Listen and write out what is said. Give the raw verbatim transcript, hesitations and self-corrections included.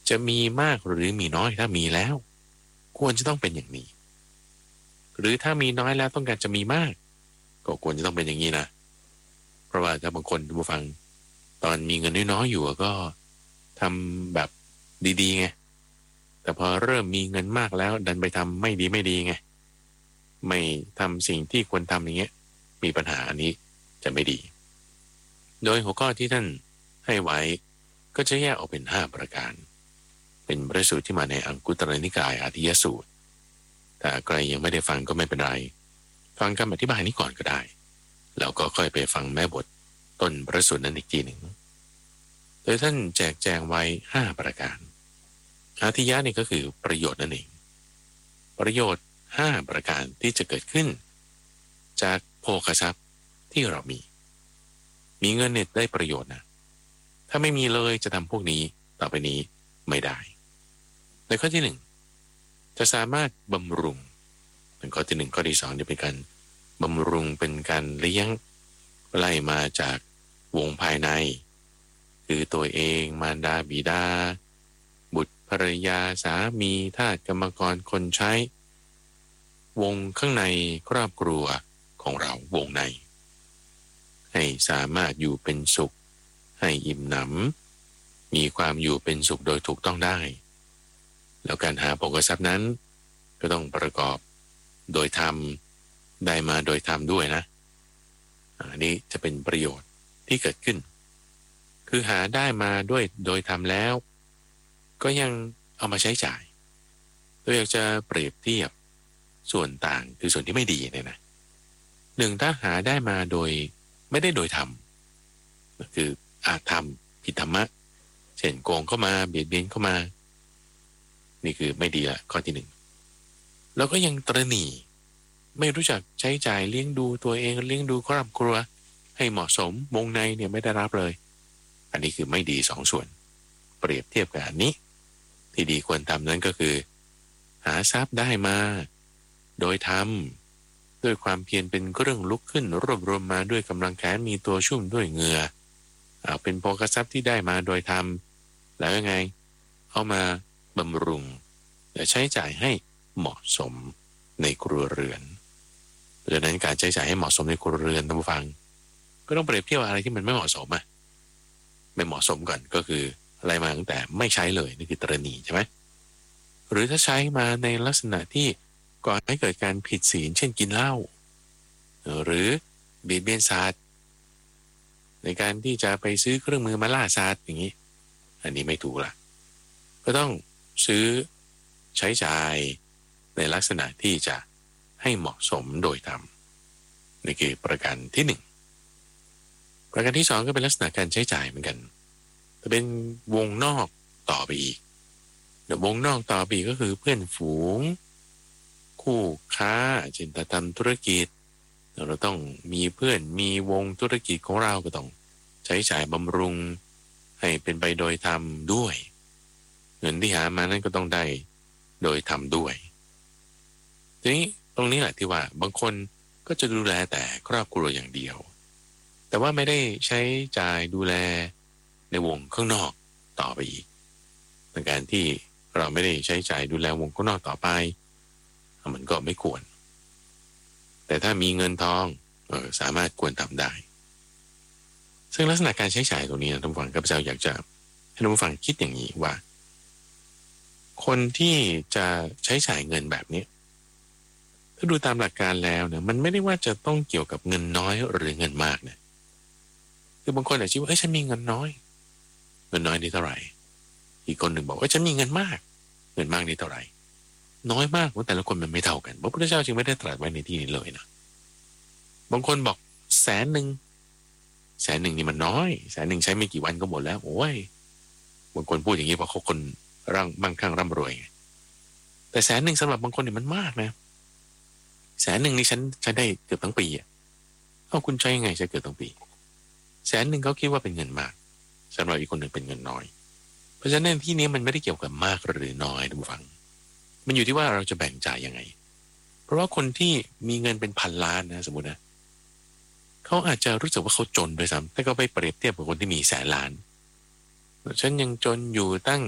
จะมีมากหรือมีน้อยถ้ามีแล้วควรจะต้องเป็นอย่างนี้หรือถ้ามีน้อยแล้วต้องการจะมีมากก็ควรจะต้องเป็นอย่างนี้นะเพราะว่าถ้าบางคนผู้ฟังตอนมีเงินน้อยๆอยู่ก็ทำแบบดีๆไงแต่พอเริ่มมีเงินมากแล้วดันไปทำไม่ดีไม่ดีไงไม่ทำสิ่งที่ควรทำอย่างเงี้ยมีปัญหาอันนี้จะไม่ดีโดยหัวข้อที่ท่านให้ไว้ก็จะแยกออกเป็นห้าประการเป็นพระสูตรที่มาในอังคุตรนิกายอาทิยสูตรถ้าใครยังไม่ได้ฟังก็ไม่เป็นไรฟังคำอธิบายนี้ก่อนก็ได้แล้วก็ค่อยไปฟังแม่บทต้นพระสูตรนั้นอีกทีหนึ่งโดยท่านแจกแจงไว้ห้าประการอาทิยะนี่ก็คือประโยชน์นั่นเองประโยชน์ห้าประการที่จะเกิดขึ้นจากโภคทรัพย์ที่เรามีมีเงินเนี่ยได้ประโยชน์นะถ้าไม่มีเลยจะทำพวกนี้ต่อไปนี้ไม่ได้ในข้อที่หนึ่งจะสามารถบำรุงเป็นข้อที่หนึ่งข้อที่สองจะเป็นการบำรุงเป็นการเลี้ยงไล่มาจากวงภายในคือตัวเองมารดาบิดาบุตรภรรยาสามีทาสกรรมกรคนใช้วงข้างในครอบครัวของเราวงในให้สามารถอยู่เป็นสุขให้อิ่มหนำมีความอยู่เป็นสุขโดยถูกต้องได้แล้วการหาโภคทรัพย์นั้นก็ต้องประกอบโดยธรรมได้มาโดยธรรมด้วยนะอันนี้จะเป็นประโยชน์ที่เกิดขึ้นคือหาได้มาด้วยโดยธรรมแล้วก็ยังเอามาใช้จ่ายตัวอยากจะเปรียบเทียบส่วนต่างคือส่วนที่ไม่ดีเนี่ยนะหนึ่งถ้าหาได้มาโดยไม่ได้โดยธรรมคืออาจทำผิดธรรมะเช่นโกงเข้ามาเบียดเบียนเข้ามานี่คือไม่ดีละข้อที่หนึ่งแล้วก็ยังตระหนี่ไม่รู้จักใช้จ่ายเลี้ยงดูตัวเองเลี้ยงดูครอบครัวให้เหมาะสมวงในเนี่ยไม่ได้รับเลยอันนี้คือไม่ดีสองส่วนเปรียบเทียบกับอันนี้ที่ดีควรทำนั้นก็คือหาทรัพย์ได้มาโดยทำด้วยความเพียรเป็นเครื่องลุกขึ้นรวบรวมมาด้วยกำลังแขนมีตัวชุ่มด้วยเหงื่อเอาเป็นโภคทรัพย์ที่ได้มาโดยทำแล้วยังไงเอามาบำรุงและใช้จ่ายให้เหมาะสมในครัวเรือนดังนั้นการใช้จ่ายให้เหมาะสมในครัวเรือนท่านผู้ฟังก็ต้องเปรียบเทียบอะไรที่มันไม่เหมาะสมอ่ะไม่เหมาะสมก่อนก็คืออะไรมาตั้งแต่ไม่ใช้เลยนี่คือตระหนี่ใช่ไหมหรือถ้าใช้มาในลักษณะที่ก่อให้เกิดการผิดศีลเช่นกินเหล้าหรือเบียดเบียนสัตว์ในการที่จะไปซื้อเครื่องมือมาล่าสัตว์อย่างนี้อันนี้ไม่ถูกละก็ต้องซื้อใช้จ่ายในลักษณะที่จะให้เหมาะสมโดยธรรมนี่คือประการที่หนึ่งประการที่สองก็เป็นลักษณะการใช้จ่ายเหมือนกันจะเป็นวงนอกต่อไปอีกเดี๋ยววงนอกต่อไปอีกก็คือเพื่อนฝูงคู่ค้าเช่นทำธุรกิจเราต้องมีเพื่อนมีวงธุรกิจของเราก็ต้องใช้จ่ายบำรุงให้เป็นไปโดยธรรมด้วยเงินที่หามานั้นก็ต้องได้โดยธรรมด้วยทีนี้ตรงนี้แหละที่ว่าบางคนก็จะดูแลแต่ครอบครัวอย่างเดียวแต่ว่าไม่ได้ใช้จ่ายดูแลในวงข้างนอกต่อไปอีกในการที่เราไม่ได้ใช้จ่ายดูแลวงข้างนอกต่อไปมันก็ไม่ควรแต่ถ้ามีเงินทองเออสามารถควรทำได้ซึ่งลักษณะการใช้จ่ายตรงนี้นะท่านผู้ฟังข้าพเจ้าอยากจะให้ท่านผู้ฟังคิดอย่างนี้ว่าคนที่จะใช้จ่ายเงินแบบนี้ถ้าดูตามหลักการแล้วเนี่ยมันไม่ได้ว่าจะต้องเกี่ยวกับเงินน้อยหรือเงินมากนะคือบางคนอาจจะคิดว่าเอ้ยฉันมีเงินน้อยเงินน้อยนี่เท่าไหร่อีกคนหนึ่งบอกว่าฉันมีเงินมากเงินมากนี่เท่าไหร่น้อยมากว่าแต่ละคนมันไม่เท่ากันพระพุทธเจ้าจึงไม่ได้ตรัสไว้ในที่นี้เลยนะบางคนบอกแสนหนึ่งแสนหนึ่งนี่มันน้อยแสนหนึ่งใช้ไม่กี่วันก็หมดแล้วโอ้ยบางคนพูดอย่างนี้เพราะเขาคนร่างมั่งคั่งร่ำรวยแต่แสนหนึ่งสำหรับบางคนเนี่ยมันมากนะแสนหนึ่งนี่ฉันใช้ได้เกือบทั้งปีอ่ะเอาคุณใช้ยังไงใช้เกือบทั้งปีแสนหนึ่งเขาคิดว่าเป็นเงินมากสำหรับอีกคนหนึ่งเป็นเงินน้อยเพราะฉะนั้นที่นี้มันไม่ได้เกี่ยวกับมากหรือน้อยท่านผู้ฟังมันอยู่ที่ว่าเราจะแบ่งจ่ายยังไงเพราะว่าคนที่มีเงินเป็นพันล้านนะสมมุตินะเขาอาจจะรู้สึกว่าเขาจนด้วยซ้ำแต่ก็ไปเปรียบเทียบกับคนที่มีแสนล้านฉันยังจนอยู่ตั้ง